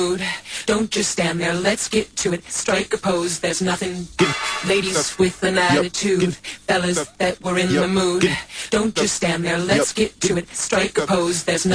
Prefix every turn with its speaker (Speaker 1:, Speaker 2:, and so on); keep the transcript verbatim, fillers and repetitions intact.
Speaker 1: Don't just stand there, let's get to it. Strike a pose, there's nothing. Ladies with an attitude, fellas that were in the mood. Don't just stand there, let's get to it. Strike a pose, there's nothing.